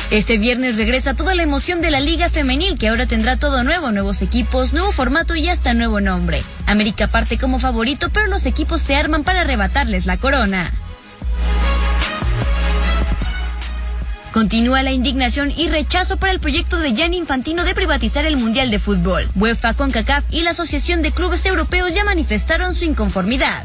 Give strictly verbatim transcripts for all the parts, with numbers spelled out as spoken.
Este viernes regresa toda la emoción de la Liga Femenil, que ahora tendrá todo nuevo, nuevos equipos, nuevo formato y hasta nuevo nombre. América parte como favorito, pero los equipos se arman para arrebatarles la corona. Continúa la indignación y rechazo para el proyecto de Gianni Infantino de privatizar el Mundial de Fútbol. UEFA, CONCACAF y la Asociación de Clubes Europeos ya manifestaron su inconformidad.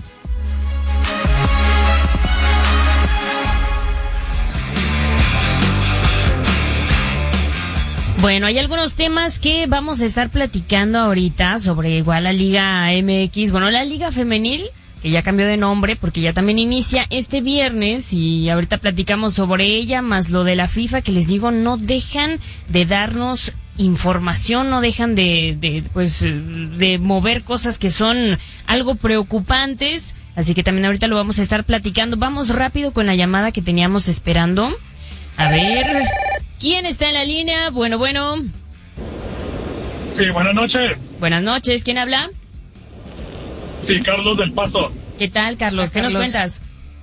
Bueno, hay algunos temas que vamos a estar platicando ahorita sobre igual la Liga M X, bueno, la Liga Femenil, que ya cambió de nombre porque ya también inicia este viernes y ahorita platicamos sobre ella, más lo de la FIFA, que les digo, no dejan de darnos información, no dejan de, de pues, de mover cosas que son algo preocupantes, así que también ahorita lo vamos a estar platicando. Vamos rápido con la llamada que teníamos esperando. A ver, ¿quién está en la línea? Bueno, bueno. Sí, buenas noches. Buenas noches, ¿quién habla? Sí, Carlos del Paso. ¿Qué tal, Carlos? ¿Qué Carlos. nos cuentas?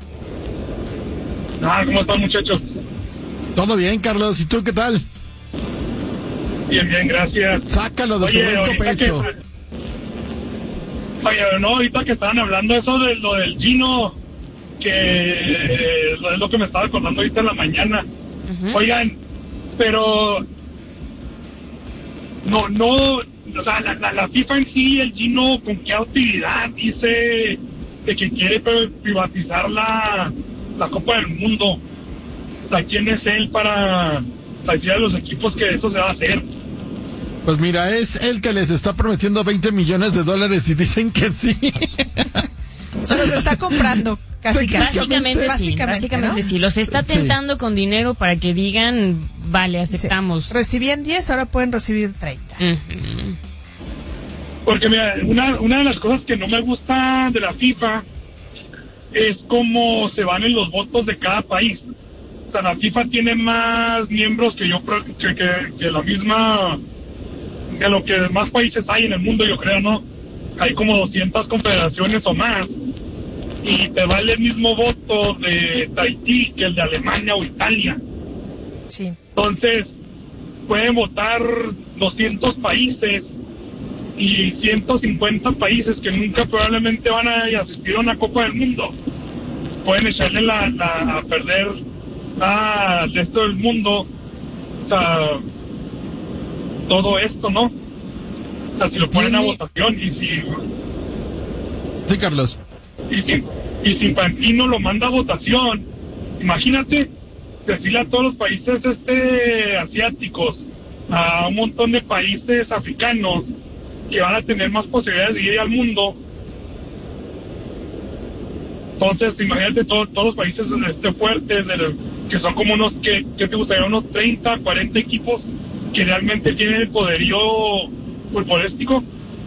Ah, ¿cómo están, muchachos? Todo bien, Carlos. ¿Y tú qué tal? Bien, bien, gracias. Sácalo de tu Oye, rico ahorita pecho. que... Oye, no, ahorita que estaban hablando eso de lo del Gino, que eh, es lo que me estaba acordando ahorita en la mañana. Uh-huh. Oigan, pero... No, no... O sea, la, la, la FIFA en sí, el Gino, ¿con qué utilidad dice de que quiere privatizar la, la Copa del Mundo? O sea, ¿quién es él para decir a los equipos que eso se va a hacer? Pues mira, es el que les está prometiendo veinte millones de dólares y dicen que sí. Se los está comprando, casi casi. Básicamente, básicamente sí, básicamente ¿no? sí. Los está tentando sí. con dinero para que digan, vale, aceptamos. Sí. Recibían diez, ahora pueden recibir treinta. Uh-huh. Porque mira, una, una de las cosas que no me gusta de la FIFA es cómo se van en los votos de cada país. O sea, la FIFA tiene más miembros que yo creo que, que, que la misma, que lo que más países hay en el mundo, yo creo, ¿no? Hay como doscientas confederaciones o más, y te vale el mismo voto de Tahití que el de Alemania o Italia. Sí. Entonces, pueden votar doscientos países y ciento cincuenta países que nunca probablemente van a asistir a una Copa del Mundo. Pueden echarle la, la a perder al resto del mundo, o sea, todo esto, ¿no? O sea, si lo ponen a votación y si... Sí, Carlos. Y si, y si Infantino lo manda a votación, imagínate decirle a todos los países este asiáticos, a un montón de países africanos que van a tener más posibilidades de ir al mundo. Entonces, imagínate todo, todos los países este, fuertes, de, que son como unos, que, que te gustaría, unos treinta, cuarenta equipos que realmente tienen el poderío futbolístico.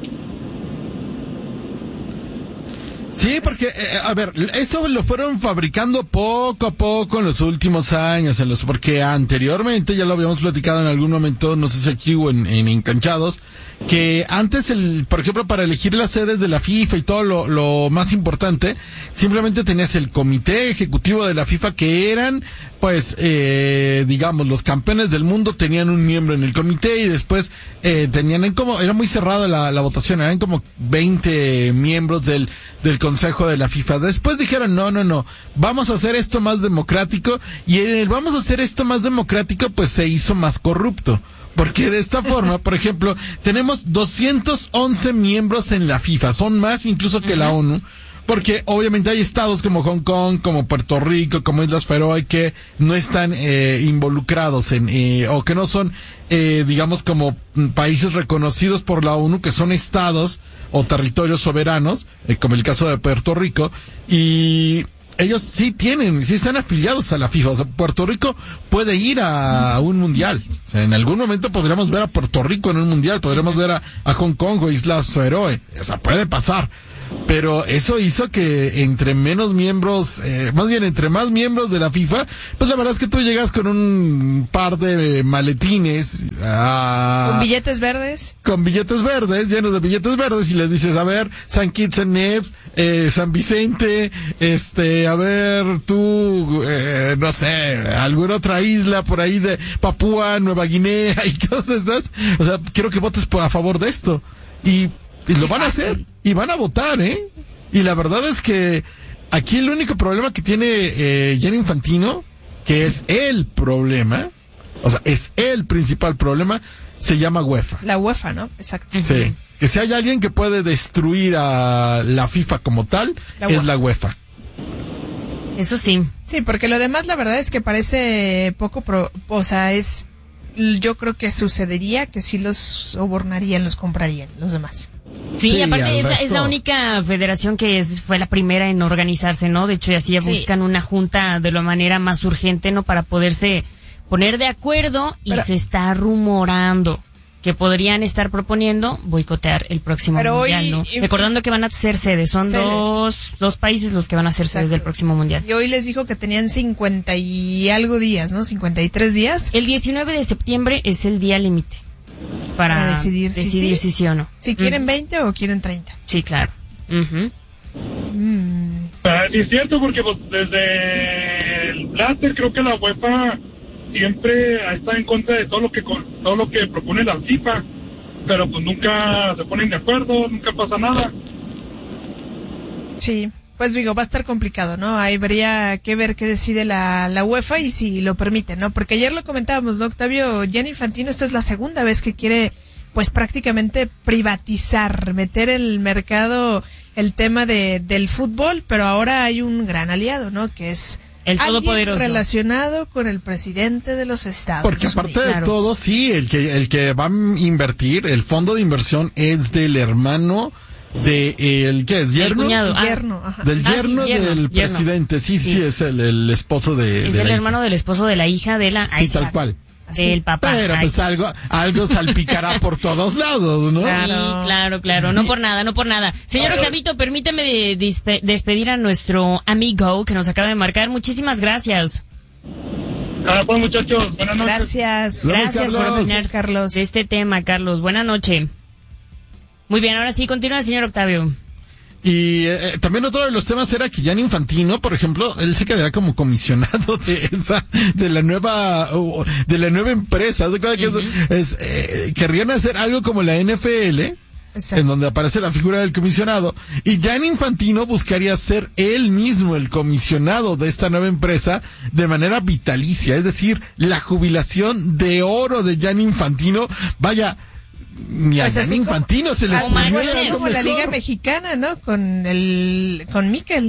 Sí, porque, eh, a ver, eso lo fueron fabricando poco a poco en los últimos años, en los porque anteriormente, ya lo habíamos platicado en algún momento, no sé si aquí o en, en Encanchados, que antes, el, por ejemplo, para elegir las sedes de la FIFA y todo lo, lo más importante, simplemente tenías el comité ejecutivo de la FIFA que eran, pues, eh, digamos, los campeones del mundo tenían un miembro en el comité y después eh, tenían como, era muy cerrada la, la votación, eran como veinte miembros del, del Consejo de la FIFA. Después dijeron, no, no, no, vamos a hacer esto más democrático, y en el vamos a hacer esto más democrático, pues se hizo más corrupto. Porque de esta forma, por ejemplo, tenemos doscientos once miembros en la FIFA, son más incluso que la ONU, porque obviamente hay estados como Hong Kong, como Puerto Rico, como Islas Feroe, que no están eh, involucrados en, eh, o que no son, eh, digamos, como países reconocidos por la ONU, que son estados o territorios soberanos, eh, como el caso de Puerto Rico, y ellos sí tienen, sí están afiliados a la FIFA. O sea, Puerto Rico puede ir a, a un mundial. O sea, en algún momento podríamos ver a Puerto Rico en un mundial, podríamos ver a, a Hong Kong o Islas Feroe. O sea, puede pasar. pero eso hizo que entre menos miembros, eh, más bien entre más miembros de la FIFA, pues la verdad es que tú llegas con un par de maletines a... Con billetes verdes. Con billetes verdes, llenos de billetes verdes, y les dices, a ver, San Kitts and Nevis, eh, San Vicente, este, a ver, tú, eh, no sé, alguna otra isla por ahí de Papúa, Nueva Guinea y cosas esas. O sea, quiero que votes a favor de esto. Y, y lo van a hacer, y van a votar, ¿eh? Y la verdad es que aquí el único problema que tiene eh, Gianni Infantino, que es el problema, o sea, es el principal problema, se llama UEFA. La UEFA, ¿no? Exacto. Sí. Que si hay alguien que puede destruir a la FIFA como tal, la es la UEFA. Eso sí. Sí, porque lo demás la verdad es que parece poco pro, o sea, es, yo creo que sucedería que sí los sobornarían, los comprarían, los demás. Sí, Sí, aparte es, resto... es la única federación que es, fue la primera en organizarse, ¿no? De hecho, y así ya Sí. buscan una junta de la manera más urgente, ¿no? Para poderse poner de acuerdo, y Pero... se está rumorando que podrían estar proponiendo boicotear el próximo Pero mundial, hoy... ¿no? Recordando que van a ser sedes, son Sedes. dos, dos países los que van a ser sedes del próximo mundial. Y hoy les dijo que tenían cincuenta y algo días, ¿no? cincuenta y tres días. El diecinueve de septiembre es el día límite para, Para decidir si decidir sí. si sí o no. Si quieren Mm. veinte o quieren treinta. Sí, claro. Ujú. Mm. Ah, sí, es cierto, porque pues, desde el Blatter creo que la UEFA siempre está en contra de todo lo que con- todo lo que propone la FIFA, pero pues nunca se ponen de acuerdo, nunca pasa nada. Sí, pues digo, va a estar complicado, ¿no? Ahí habría que ver qué decide la, la UEFA y si lo permite, ¿no? Porque ayer lo comentábamos, ¿no, Octavio? Gianni Infantino, esta es la segunda vez que quiere, pues prácticamente privatizar, meter el mercado, el tema de, del fútbol, pero ahora hay un gran aliado, ¿no? Que es El alguien todopoderoso. relacionado con el presidente de los Estados Porque aparte Unidos. de Claro. todo, sí, el que, el que va a invertir, el fondo de inversión es del hermano de el, ¿qué es? El ¿Yerno? cuñado. Ah. Yerno, ajá. Del Ah, sí, yerno yerno, del yerno. presidente, sí, sí, Sí. es el, el esposo de... Es de el la hermano hija. del esposo de la hija de la... Sí, Ay, tal cual. Del papá. Pero Ay, pues algo, algo salpicará por todos lados, ¿no? Claro. Sí, claro, claro, no por nada, no por nada. Señor Octavito, permítame de- dispe- despedir a nuestro amigo que nos acaba de marcar. Muchísimas gracias. Ah, pues muchachos, buenas noches. Gracias. Luego, Gracias por Carlos. opinar Gracias, Carlos. de este tema, Carlos. Buenas noches. Muy bien, ahora sí, continúa, señor Octavio. Y eh, también otro de los temas era que Gianni Infantino, por ejemplo, él se quedará como comisionado de esa, de la nueva, uh, de la nueva empresa. ¿Se acuerdan que es- es, eh, querrían hacer algo como la N F L? Exacto. En donde aparece la figura del comisionado, y Gianni Infantino buscaría ser él mismo el comisionado de esta nueva empresa de manera vitalicia, es decir, la jubilación de oro de Gianni Infantino. Vaya, ni a Pues así Gianni como- Infantino se le algo ocurrió así algo como la mejor. Liga Mexicana, ¿no? Con el, con Miquel.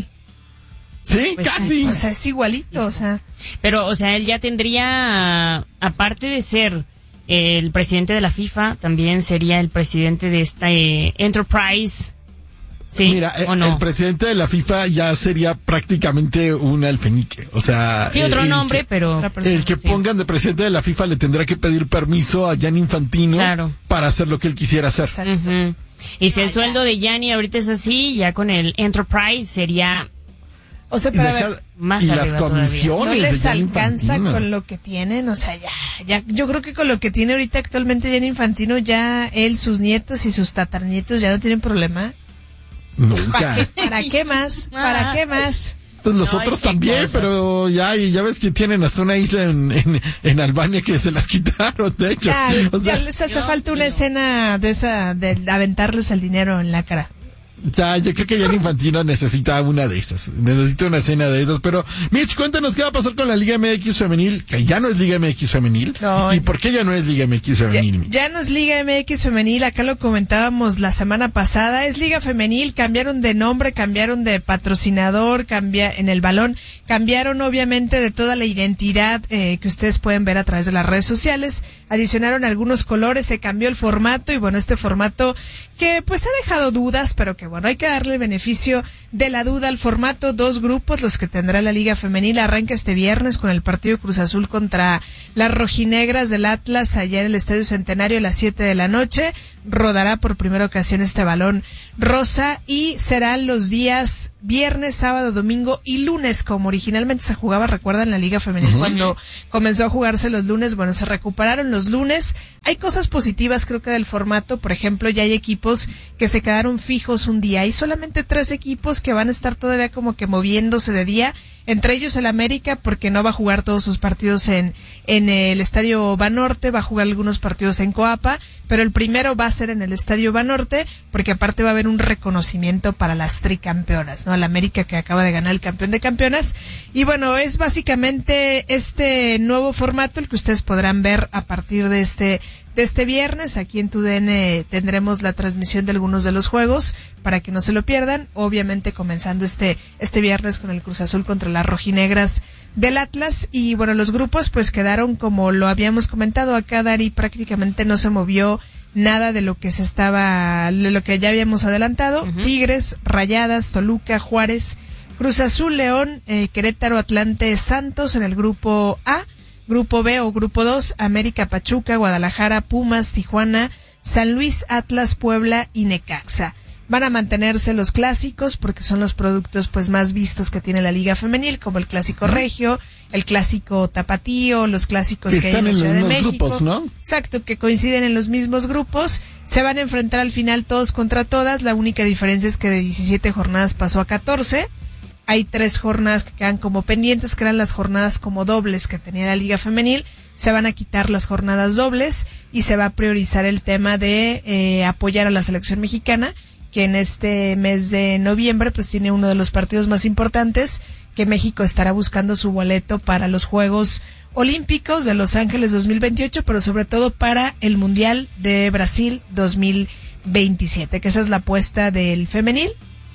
Sí, Pues, casi. O sea, es igualito, o sea. Pero, o sea, él ya tendría, aparte de ser el presidente de la FIFA, también sería el presidente de esta eh, Enterprise. ¿Sí? Mira, eh, ¿O no? el presidente de la FIFA ya sería prácticamente un alfeñique, o sea... Sí, otro el nombre, que- pero... Otra persona. El que Sí. pongan de presidente de la FIFA le tendrá que pedir permiso a Gianni Infantino Claro. para hacer lo que él quisiera hacer. Exacto. Ujú. Y si el sueldo de Gianni ahorita es así, ya con el Enterprise sería... O sea, Y, pero a deja- ver, más y arriba las todavía. comisiones no de les Gianni alcanza Infantino. con lo que tienen, o sea, ya, ya, yo creo que con lo que tiene ahorita actualmente Gianni Infantino, ya él, sus nietos y sus tatarnietos ya no tienen problema. ¿Para Nunca. qué, para qué más? ¿Para qué más? Pues los Ay, otros qué también, cosas. pero ya, y ya ves que tienen hasta una isla en, en, en Albania que se las quitaron, de hecho. Ya, O sea, ya les hace Dios falta una mío. escena de esa, de aventarles el dinero en la cara. ya, yo creo que Gianni Infantino necesita una de esas, necesita una escena de esas, pero Mitch, cuéntanos qué va a pasar con la Liga M X femenil, que ya no es Liga M X femenil, No, y por qué ya no es Liga M X Ya, femenil, Mitch. ya no es Liga M X femenil, acá lo comentábamos la semana pasada, es Liga femenil, cambiaron de nombre, cambiaron de patrocinador, cambia en el balón, cambiaron obviamente de toda la identidad eh, que ustedes pueden ver a través de las redes sociales, adicionaron algunos colores, se cambió el formato y bueno, este formato que pues ha dejado dudas, pero que bueno, hay que darle el beneficio de la duda al formato, dos grupos, los que tendrá la Liga Femenil, arranca este viernes con el partido Cruz Azul contra las rojinegras del Atlas allá en el Estadio Centenario a las siete de la noche, rodará por primera ocasión este balón rosa y serán los días viernes, sábado, domingo y lunes, como originalmente se jugaba, recuerdan, la Liga Femenil uh-huh. cuando comenzó a jugarse los lunes. Bueno, se recuperaron los lunes. Hay cosas positivas, creo que, del formato. Por ejemplo, ya hay equipos que se quedaron fijos un día. Hay solamente tres equipos que van a estar todavía como que moviéndose de día, entre ellos el América, porque no va a jugar todos sus partidos en, en el Estadio Banorte, va a jugar algunos partidos en Coapa, pero el primero va a ser en el Estadio Banorte, porque aparte va a haber un reconocimiento para las tricampeonas, ¿no? La América, que acaba de ganar el campeón de campeonas. Y bueno, es básicamente este nuevo formato el que ustedes podrán ver a partir de este de este viernes. Aquí en TUDN tendremos la transmisión de algunos de los juegos para que no se lo pierdan. Obviamente comenzando este este viernes con el Cruz Azul contra las rojinegras del Atlas. Y bueno, los grupos pues quedaron como lo habíamos comentado acá, Dari, prácticamente no se movió nada de lo que se estaba, de lo que ya habíamos adelantado. Uh-huh. Tigres, Rayadas, Toluca, Juárez, Cruz Azul, León, eh, Querétaro, Atlante, Santos en el grupo A. Grupo B o Grupo dos, América, Pachuca, Guadalajara, Pumas, Tijuana, San Luis, Atlas, Puebla y Necaxa. Van a mantenerse los clásicos porque son los productos pues más vistos que tiene la Liga Femenil, como el Clásico Regio, el Clásico Tapatío, los clásicos que, que hay en la Ciudad de México. Grupos, ¿no? Exacto, que coinciden en los mismos grupos. Se van a enfrentar al final todos contra todas. La única diferencia es que de diecisiete jornadas pasó a catorce. Hay tres jornadas que quedan como pendientes, que eran las jornadas como dobles que tenía la Liga Femenil. Se van a quitar las jornadas dobles y se va a priorizar el tema de eh, apoyar a la selección mexicana, que en este mes de noviembre pues tiene uno de los partidos más importantes, que México estará buscando su boleto para los Juegos Olímpicos de Los Ángeles dos mil veintiocho, pero sobre todo para el Mundial de Brasil dos mil veintisiete, que esa es la apuesta del femenil.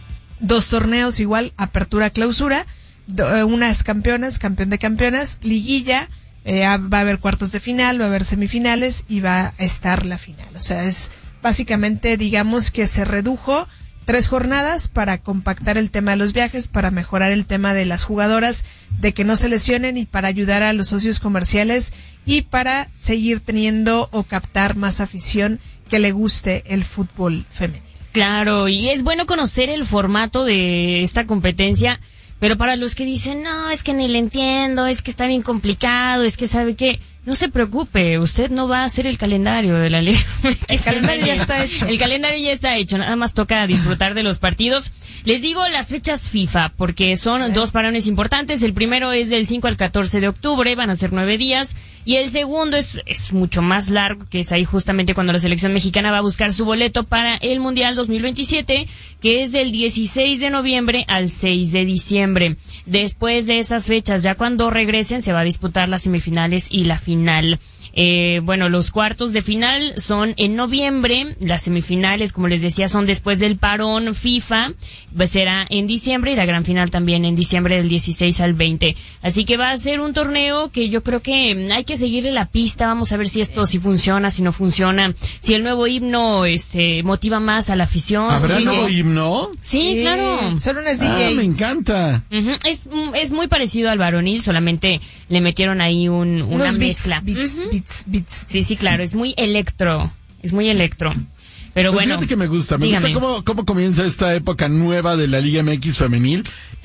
Dos torneos igual, apertura, clausura, do, unas campeonas, campeón de campeonas, liguilla, eh, va a haber cuartos de final, va a haber semifinales y va a estar la final. O sea, es básicamente, digamos que se redujo tres jornadas para compactar el tema de los viajes, para mejorar el tema de las jugadoras, de que no se lesionen y para ayudar a los socios comerciales y para seguir teniendo o captar más afición que le guste el fútbol femenino. Claro, y es bueno conocer el formato de esta competencia, pero para los que dicen, no, es que ni le entiendo, es que está bien complicado, es que sabe que, no se preocupe, usted no va a hacer el calendario de la Liga. El calendario ya está hecho. El calendario ya está hecho, nada más toca disfrutar de los partidos. Les digo las fechas FIFA, porque son ¿Eh? dos parones importantes. El primero es del cinco al catorce de octubre, van a ser nueve días. Y el segundo es, es mucho más largo, que es ahí justamente cuando la selección mexicana va a buscar su boleto para el Mundial dos mil veintisiete, que es del dieciséis de noviembre al seis de diciembre. Después de esas fechas, ya cuando regresen, se va a disputar las semifinales y la final. Eh, bueno, los cuartos de final son en noviembre, las semifinales, como les decía, son después del parón FIFA, pues será en diciembre y la gran final también en diciembre del dieciséis al veinte. Así que va a ser un torneo que yo creo que hay que seguirle la pista, vamos a ver si esto sí funciona, si no funciona, si el nuevo himno este motiva más a la afición. ¿Habrá ¿sí? nuevo himno? Sí, sí, claro. Son unas D Js. Ah, me encanta. Uh-huh. Es, es muy parecido al varonil, solamente le metieron ahí un, una Unos mezcla. Beats, uh-huh. beats, beats. Sí, sí, claro, es muy electro, es muy electro. Pero pues bueno. Fíjate que me gusta, me dígame. gusta cómo, cómo comienza esta época nueva de la Liga M X femenil,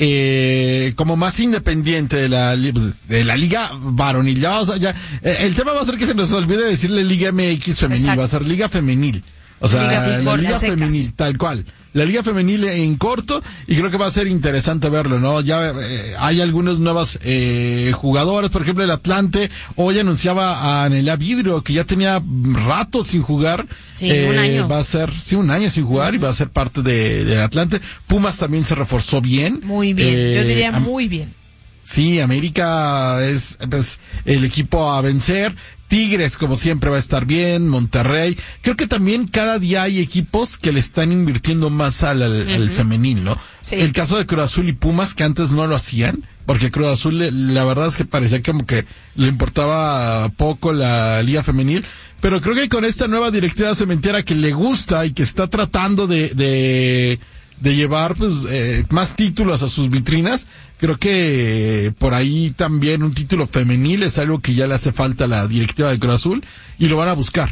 eh, como más independiente de la, de la Liga varonil. Ya, o sea, ya, eh, el tema va a ser que se nos olvide decirle Liga M X femenil, Exacto. va a ser Liga femenil. O sea, Liga, sí, la por Liga las secas. femenil, tal cual. La Liga femenil en corto, y creo que va a ser interesante verlo, ¿no? Ya eh, hay algunas nuevas eh, jugadoras, por ejemplo el Atlante, hoy anunciaba a Anelia Vidrio, que ya tenía rato sin jugar. Sí, eh, un año. Va a ser, sí, un año sin jugar y va a ser parte de, del Atlante. Pumas también se reforzó bien. Muy bien, Eh, yo diría am- muy bien. Sí, América es pues, el equipo a vencer. Tigres, como siempre, va a estar bien. Monterrey. Creo que también cada día hay equipos que le están invirtiendo más al, al, al femenil, ¿no? Sí. El caso de Cruz Azul y Pumas, que antes no lo hacían, porque Cruz Azul, le- la verdad es que parecía como que le importaba poco la liga femenil. Pero creo que con esta nueva directiva cementera que le gusta y que está tratando de, de, de llevar pues eh, más títulos a sus vitrinas, creo que eh, por ahí también un título femenil es algo que ya le hace falta a la directiva de Cruz Azul y lo van a buscar.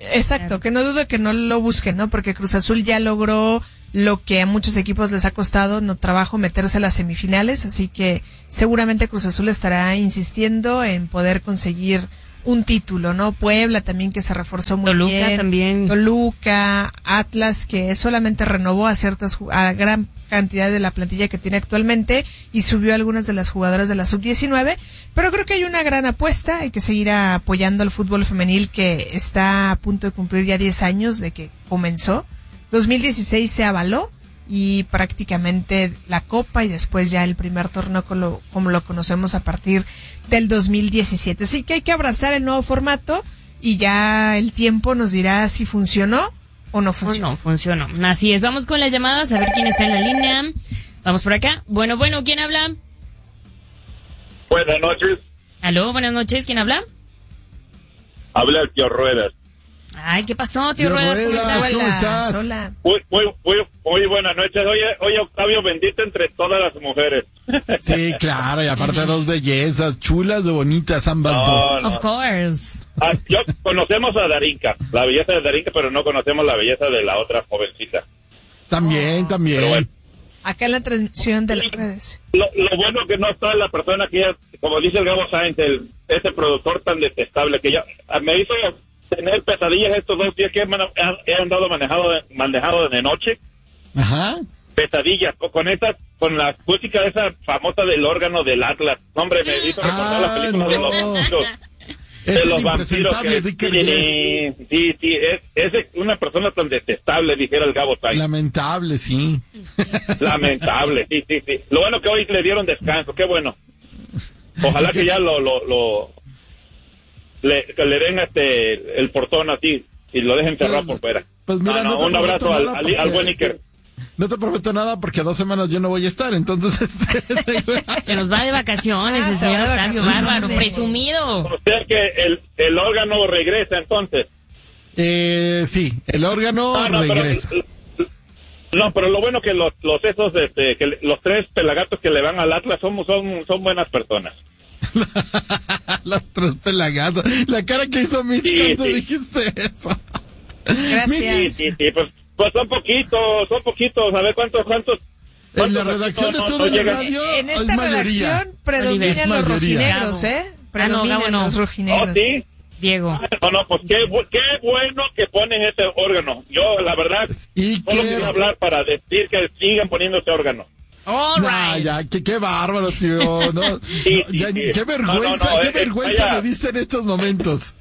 Exacto, que no dudo que no lo busquen, ¿no? Porque Cruz Azul ya logró lo que a muchos equipos les ha costado, no trabajo, meterse a las semifinales, así que seguramente Cruz Azul estará insistiendo en poder conseguir un título, ¿no? Puebla también, que se reforzó muy Toluca bien. también. Toluca, Atlas, que solamente renovó a ciertas, a gran cantidad de la plantilla que tiene actualmente y subió a algunas de las jugadoras de la sub diecinueve, pero creo que hay una gran apuesta, hay que seguir apoyando al fútbol femenil que está a punto de cumplir ya diez años de que comenzó. dos mil dieciséis se avaló y prácticamente la Copa y después ya el primer torneo como lo, como lo conocemos a partir del dos mil diecisiete. Así que hay que abrazar el nuevo formato y ya el tiempo nos dirá si funcionó o no funcionó. O no funcionó. Así es. Vamos con las llamadas a ver quién está en la línea. Vamos por acá. Bueno, bueno, ¿quién habla? Buenas noches. Aló, buenas noches. ¿Quién habla? Habla el tío Ruedas. Ay, ¿qué pasó, tío Tío Ruedas? ¿Cómo Ruedas, estás? ¿cómo estás? Hola. Muy, muy, muy, muy buenas noches. Oye, oye, Octavio, bendito entre todas las mujeres. Sí, claro, y aparte dos bellezas, chulas de bonitas ambas No, dos. no. Of course. Ah, yo conocemos a Darinka, la belleza de Darinka, pero no conocemos la belleza de la otra jovencita. También, también. Pero bueno. Acá en la transmisión de las redes. Lo, lo bueno que no está la persona que ya, como dice el Gabo Sáenz, el, ese productor tan detestable que ya ah, me hizo tener pesadillas estos dos días que he, man- he andado manejado manejado de noche. Ajá. Pesadillas con, con esa, con la música esa famosa del órgano del Atlas. Hombre, me hizo recordar la Ah, película de los no. vampiros. Es de el los vampiros impresentable que- Dicker sí, Glass. sí, sí, es, es de una persona tan detestable, dijera el Gabo Sáenz. Lamentable, sí. Lamentable, sí, sí, sí. Lo bueno que hoy le dieron descanso, qué bueno. Ojalá que ya lo, lo, lo le, que le den este el portón así y lo dejen cerrado por fuera. Pues mira, No, no, no te un abrazo prometo al, nada al, porque- al buen Iker. No te prometo nada porque dos semanas yo no voy a estar, entonces este, Se nos va de vacaciones Ah, el se va señor de Octavio, vacaciones. bárbaro, presumido. O sea que el, el órgano regresa entonces. eh, sí, el órgano No, no, pero- regresa. no, pero lo bueno que los, los esos, este, que le- los tres pelagatos que le van al Atlas son, son, son buenas personas. Las tres pelagatos. La cara que hizo Mitch Sí, cuando sí. dijiste eso. Gracias. Sí, sí, sí, pues, pues son poquitos, son poquitos, a ver cuántos, cuántos. En la cuántos redacción de no- todo no el llegan. radio En es esta mayoría. redacción predominan Es los mayoría. rojinegros, ¿eh? Ah, no, Predominan Gabo, no. los Oh, rojinegros. sí. Diego. No, no, pues qué, bu- qué bueno que ponen ese órgano. Yo, la verdad, Y solo que- quería hablar para decir que sigan poniendo ese órgano. All Nah, right. ya, qué, qué bárbaro, tío. No, Sí, no, sí, ya, sí. Qué vergüenza, No, no, no, qué eh, vergüenza vaya. me diste en estos momentos.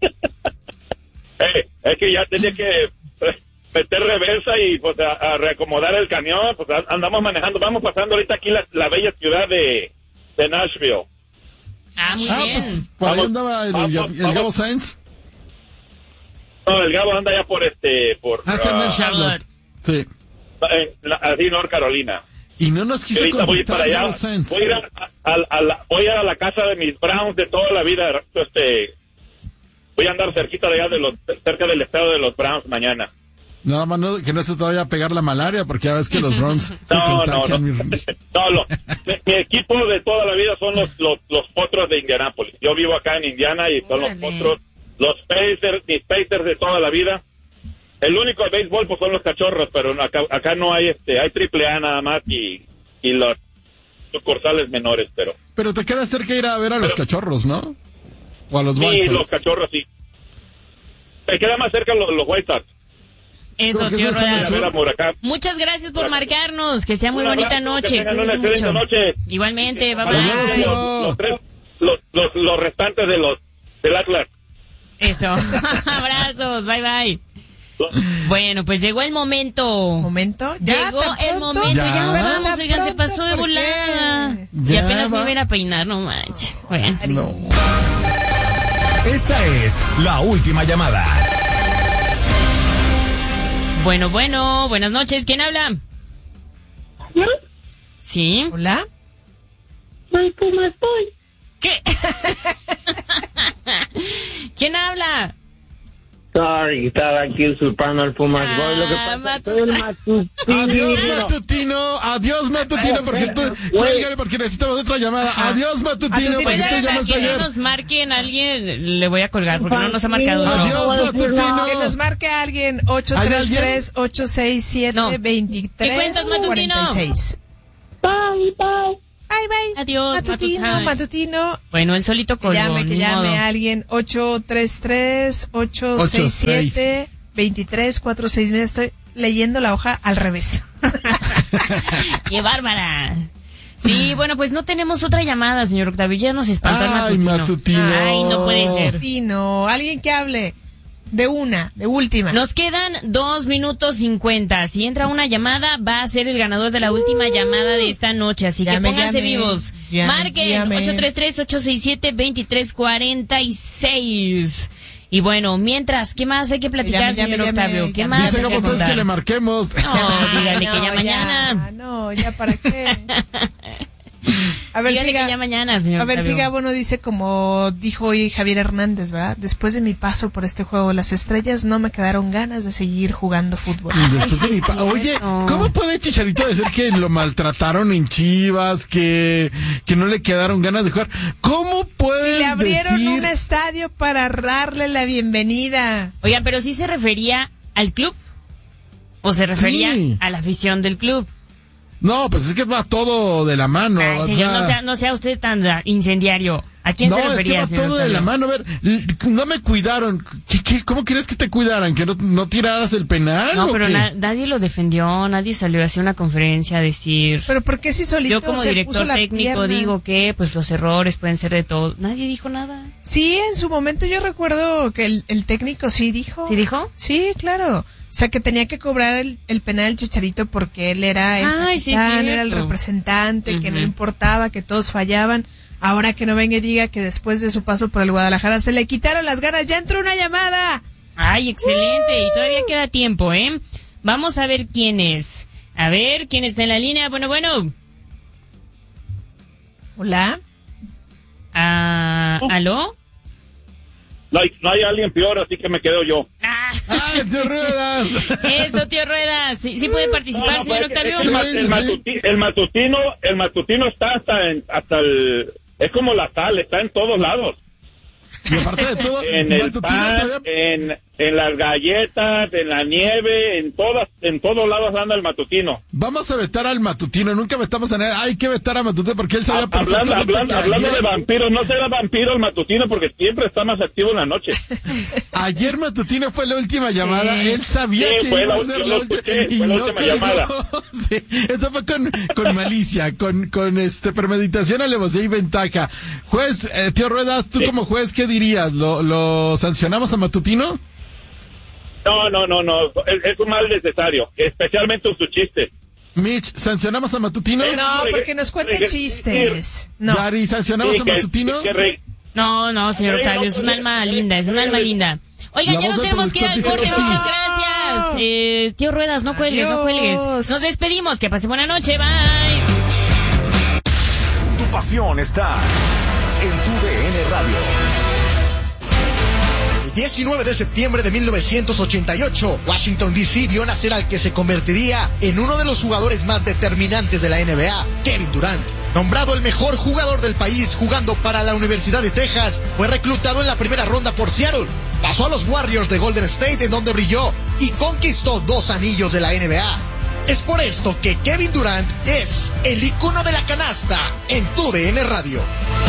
Eh, es que ya tenía que eh, meter reversa y pues a, a reacomodar el camión, pues a- andamos manejando, vamos pasando ahorita aquí la, la bella ciudad de, de Nashville. Ah, muy Ah, pues, bien. por ahí Vamos, andaba el, vamos, el vamos. Gabo Sainz. No, el Gabo anda ya por este, por Ah, sí, anda en ah, Charlotte. Sí. en la- así North Carolina. Y no nos Y quiso ahorita voy contestar para allá, Gabo Sainz. voy a, ir a, a- a la, voy a ir a la casa de mis Browns de toda la vida, este, voy a andar cerquita de allá de los, cerca del estado de los Browns mañana. Nada más no, que no se te vaya a pegar la malaria, porque ya ves que los Browns se No, no, no, contagian. mi- no, lo- mi, mi equipo de toda la vida son los, los, los Potros de Indianápolis. Yo vivo acá en Indiana y son los Órale. Potros, los Pacers, mis Pacers de toda la vida. El único de béisbol pues son los Cachorros, pero no, acá, acá no hay, este, hay triple A nada más y, y los sucursales menores, pero Pero te queda cerca ir a ver a los cachorros, ¿no? O a los sí, White Sox. los Cachorros sí. Me queda más cerca los, los White Sox. Eso, Creo que tío eso está Voy a Ruedas. ver a Muracán. Muchas gracias por marcarnos. Que sea muy Un bonita abrazo, noche. que tengan una Cuídense excelente mucho. noche. Igualmente, bye Adiós, bye. Adiós. Los, tres, los, los, los restantes de los del Atlas. Eso. Abrazos, bye bye. Bueno, pues llegó el momento. ¿Momento? ¿Ya? Llegó ¿Tan el pronto? momento, ya, ¿Ya? nos vamos, ¿Tan oigan, se pronto? pasó de ¿Por qué? volada. Y Ya apenas me va. voy a ir a peinar, no manches. Bueno. No. Esta es la última llamada. Bueno, bueno, buenas noches, ¿quién habla? ¿Sí? ¿Hola? ¿Cómo estoy? ¿Qué? ¿Quién habla? Sorry, estaba aquí usurpando el Pumas Ah, Gol. Lo que pasa Matu- es que el matutino. Adiós, matutino. Adiós, matutino. Porque tú, cuélgale porque necesitamos otra llamada. Adiós, matutino. Matutino, Porque ya tú está llamas Que no ayer. nos marquen alguien, le voy a colgar porque no nos ha marcado. otro. Adiós, matutino. Que nos marque alguien ocho tres tres, ocho seis siete, No. dos tres ¿Qué cuentas, matutino? cuatro seis. Bye, bye. Bye, bye. Adiós, Matutino, matutino. matutino. Bueno, él solito Que colgó, llame, que ni llame modo. a alguien ocho tres tres, ocho seis siete, dos tres cuatro seis. Mira, estoy leyendo la hoja al revés. ¡Qué bárbara! Sí, bueno, pues no tenemos otra llamada, señor Octavio. Ya nos espantó el Ay, matutino. matutino. Ay, no puede ser. Matutino, alguien que hable de una, de última. Nos quedan dos minutos cincuenta. Si entra una llamada, va a ser el ganador de la última llamada de esta noche. Así Llame, que pónganse llame, vivos. llame, Marquen llame. ocho tres tres, ocho seis siete, dos tres cuatro seis. Y bueno, mientras, ¿qué más hay que platicar, Llame, llame, señor llame, Octavio? ¿Qué llame. más Dice hay que cómo sabes contar? que le marquemos. No, dígale que ya No, mañana. No, ya para qué. A ver, Dígale siga, que ya mañana, señor a ver si Octavio. Gabo no dice como dijo hoy Javier Hernández, ¿verdad? Después de mi paso por este juego de las estrellas, no me quedaron ganas de seguir jugando fútbol. Y después Ay, de mi sí, pa- es Oye, cierto. ¿cómo puede Chicharito decir que lo maltrataron en Chivas, que, que no le quedaron ganas de jugar? ¿Cómo puede Si le abrieron decir? un estadio para darle la bienvenida. Oigan, pero sí se refería al club o se refería Sí. a la afición del club. No, pues es que va todo de la mano. Ay, o señor, sea, no sea, no sea usted tan ah, incendiario. ¿A quién no, se es que refería, va señor todo de Octavio? la mano. A ver, l- no me cuidaron. ¿Qué, qué, cómo quieres que te cuidaran? ¿Que no, no tiraras el penal No, o pero qué? na- nadie lo defendió, nadie salió a hacer una conferencia a decir... Pero ¿por qué si solito Yo como se puso director la técnico pierna? digo que pues los errores pueden ser de todo. Nadie dijo nada. Sí, en su momento yo recuerdo que el, el técnico sí dijo. ¿Sí dijo? Sí, claro. O sea, que tenía que cobrar el, el penal del Chicharito porque él era el Ay, sí, capitán, era el cierto. representante, que no Ujú. importaba, que todos fallaban. Ahora que no venga y diga que después de su paso por el Guadalajara se le quitaron las ganas. ¡Ya entró una llamada! Ay, excelente. Y todavía queda tiempo, ¿eh? Vamos a ver quién es. A ver, ¿quién está en la línea? Bueno, bueno. Hola. Ah, ¿aló? No hay, no hay alguien peor, así que me quedo yo. ¡Ay, tío Ruedas! Eso, tío Ruedas. Sí, sí puede participar, No, no, señor pues, es que Octavio. el, ma- el matuti- el matutino, el matutino está hasta en, hasta el, es como la sal, está en todos lados. Y aparte de todo, En el Matutino pan, se había- en, en las galletas, en la nieve, en todas, en todos lados anda el matutino. Vamos a vetar al Matutino, nunca vetamos a nadie. Hay que vetar a Matutino porque él sabía Ha- Hablando, perfectamente hablando, que hablando ayer, de vampiros, no será vampiro el matutino porque siempre está más activo en la noche. ayer Matutino fue la última llamada. Él sabía Sí, que fue iba la a ser última, la lo última escuché, y fue la no última colgó. llamada. Sí, eso fue con, con malicia, con, con este premeditación, alevosía y ventaja. Juez, eh, tío Ruedas, tú Sí. como juez, ¿qué dirías? ¿Lo, lo sancionamos a Matutino? No, no, no, no, es, es un mal necesario, especialmente su chiste. Mitch, ¿sancionamos a Matutino? Eh, No, Reg- porque nos cuenta reg- chistes. No. Dari, ¿sancionamos Sí, a que- Matutino? que re- No, no, señor Octavio, es un alma linda, es un alma linda. Oigan, La ya voz nos del tenemos que ir al productor corte, dice que muchas sí. gracias. Eh, tío Ruedas, no cuelgues, no cuelgues. Adiós. Nos despedimos, que pase buena noche, bye. Tu pasión está en tu D N Radio. El diecinueve de septiembre de mil novecientos ochenta y ocho, Washington D C vio nacer al que se convertiría en uno de los jugadores más determinantes de la N B A, Kevin Durant. Nombrado el mejor jugador del país jugando para la Universidad de Texas, fue reclutado en la primera ronda por Seattle. Pasó a los Warriors de Golden State, en donde brilló y conquistó dos anillos de la N B A. Es por esto que Kevin Durant es el icono de la canasta en tu D N Radio.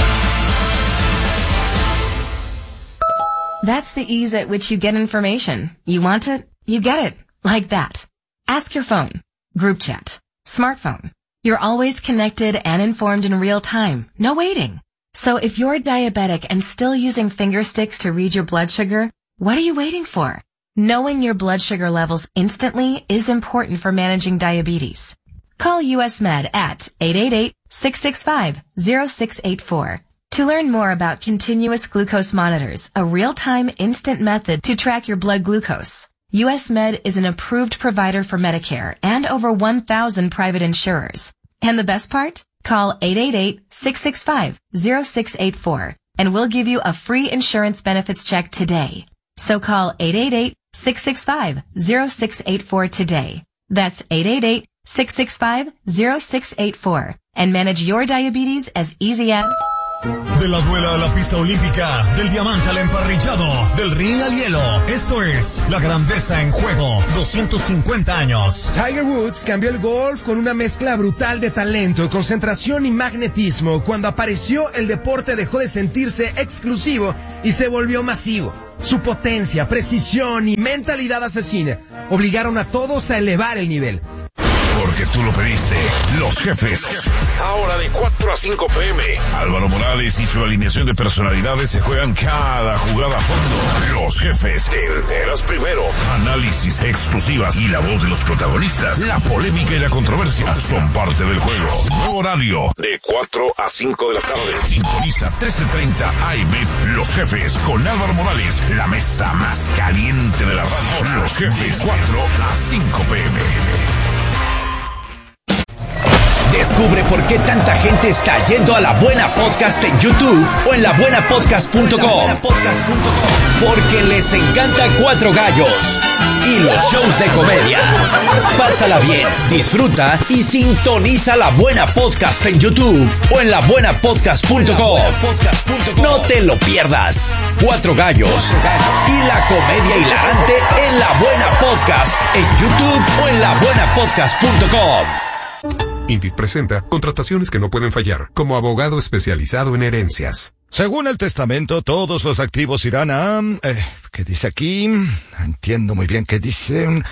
That's the ease at which you get information. You want it, you get it. Like that. Ask your phone. Group chat. Smartphone. You're always connected and informed in real time. No waiting. So if you're diabetic and still using finger sticks to read your blood sugar, what are you waiting for? Knowing your blood sugar levels instantly is important for managing diabetes. Call U S Med at eight eight eight, six six five, zero six eight four. To learn more about continuous glucose monitors, a real-time instant method to track your blood glucose, U S Med is an approved provider for Medicare and over one thousand private insurers. And the best part? Call eight eight eight, six six five, zero six eight four and we'll give you a free insurance benefits check today. So call eight eight eight, six six five, zero six eight four today. That's eight eight eight, six six five, zero six eight four. And manage your diabetes as easy as... De la duela a la pista olímpica, del diamante al emparrillado, del ring al hielo. Esto es La Grandeza en Juego, doscientos cincuenta años. Tiger Woods cambió el golf con una mezcla brutal de talento, concentración y magnetismo. Cuando apareció, el deporte dejó de sentirse exclusivo y se volvió masivo. Su potencia, precisión y mentalidad asesina obligaron a todos a elevar el nivel. Porque tú lo pediste. Los Jefes. Ahora de cuatro a cinco pe eme. Álvaro Morales y su alineación de personalidades se juegan cada jugada a fondo. Los Jefes. Te enteras primero. Análisis exclusivas y la voz de los protagonistas. La polémica y la controversia son parte del juego. Nuevo horario de cuatro a cinco de la tarde. Sintoniza trece treinta A M. Los Jefes con Álvaro Morales. La mesa más caliente de la radio. Los Jefes. cuatro a cinco pe eme. Descubre por qué tanta gente está yendo a La Buena Podcast en YouTube o en la buena podcast punto com. Porque les encanta Cuatro Gallos y los shows de comedia. Pásala bien, disfruta y sintoniza La Buena Podcast en YouTube o en la buena podcast punto com. No te lo pierdas. Cuatro Gallos y la comedia hilarante en La Buena Podcast en YouTube o en la buena podcast punto com. Indeed presenta contrataciones que no pueden fallar, como abogado especializado en herencias. Según el testamento, todos los activos irán a... Eh, ¿qué dice aquí? Entiendo muy bien qué dice...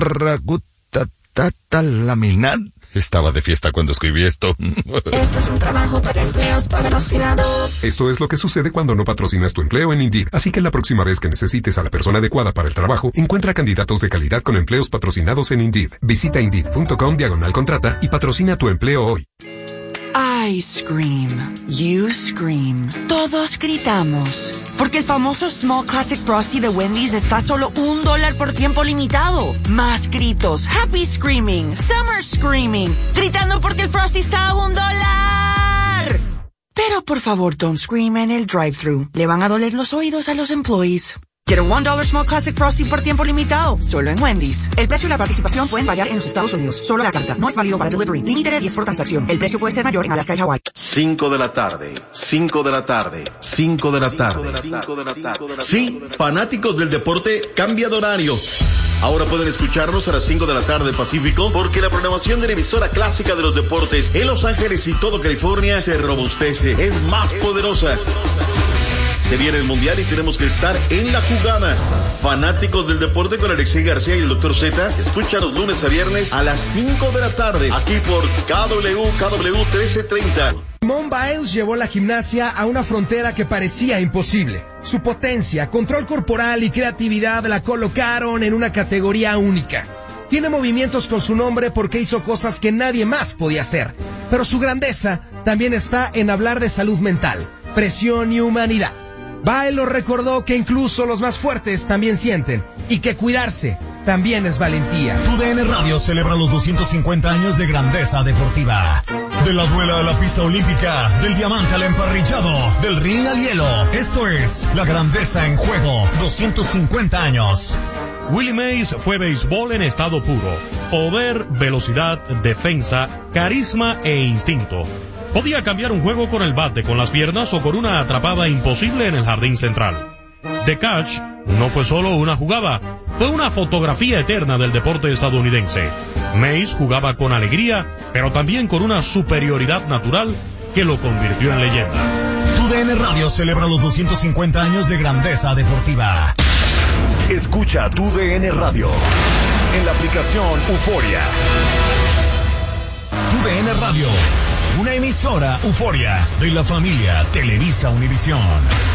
Ragutatatalaminat. Estaba de fiesta cuando escribí esto. Esto es un trabajo para empleos patrocinados. Esto es lo que sucede cuando no patrocinas tu empleo en Indeed. Así que la próxima vez que necesites a la persona adecuada para el trabajo, encuentra candidatos de calidad con empleos patrocinados en Indeed. Visita Indeed punto com diagonal contrata y patrocina tu empleo hoy. I scream. You scream. Todos gritamos. Porque el famoso Small Classic Frosty de Wendy's está a solo un dólar por tiempo limitado. Más gritos. Happy Screaming. Summer Screaming. Gritando porque el Frosty está a un dólar. Pero por favor, don't scream en el drive-thru. Le van a doler los oídos a los employees. Get a one dollar Small Classic Frosty por tiempo limitado, solo en Wendy's. El precio y la participación pueden variar en los Estados Unidos. Solo la carta. No es válido para delivery. Límite de diez por transacción. El precio puede ser mayor en Alaska y Hawái. cinco de la tarde. cinco de la tarde. cinco de la tarde. Sí, fanáticos del deporte, cambia de horario. Ahora pueden escucharnos a las cinco de la tarde Pacífico, porque la programación de la emisora clásica de los deportes en Los Ángeles y todo California se robustece. Es más poderosa. Se viene el Mundial y tenemos que estar en la jugada. Fanáticos del deporte con Alexei García y el doctor Z, escúchanos lunes a viernes a las cinco de la tarde, aquí por K W K W trece treinta. Simone Biles llevó la gimnasia a una frontera que parecía imposible. Su potencia, control corporal y creatividad la colocaron en una categoría única. Tiene movimientos con su nombre porque hizo cosas que nadie más podía hacer. Pero su grandeza también está en hablar de salud mental, presión y humanidad. Biles lo recordó que incluso los más fuertes también sienten y que cuidarse también es valentía. Tu D N Radio celebra los doscientos cincuenta años de grandeza deportiva. De la duela a la pista olímpica, del diamante al emparrillado, del ring al hielo. Esto es La Grandeza en Juego, doscientos cincuenta años. Willie Mays fue béisbol en estado puro. Poder, velocidad, defensa, carisma e instinto. Podía cambiar un juego con el bate, con las piernas o con una atrapada imposible en el jardín central. The Catch no fue solo una jugada, fue una fotografía eterna del deporte estadounidense. Mays jugaba con alegría, pero también con una superioridad natural que lo convirtió en leyenda. Tu D N Radio celebra los doscientos cincuenta años de grandeza deportiva. Escucha Tu D N Radio en la aplicación Euforia. Tu D N Radio, una emisora Euforia de la familia Televisa Univisión.